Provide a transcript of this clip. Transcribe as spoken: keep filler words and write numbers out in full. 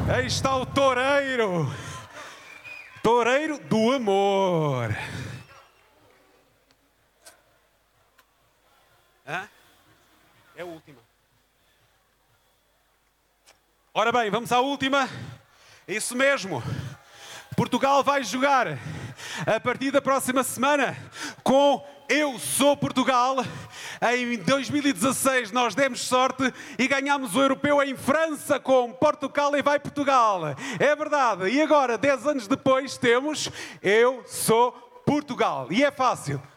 Aí está o toureiro. Toureiro do amor. Hã? É a última. Ora bem, vamos à última. Isso mesmo. Portugal vai jogar a partir da próxima semana com Eu Sou Portugal. Em dois mil e dezasseis nós demos sorte e ganhámos o europeu em França com Portugal e vai Portugal. É verdade. E agora, dez anos depois, temos Eu Sou Portugal. E é fácil.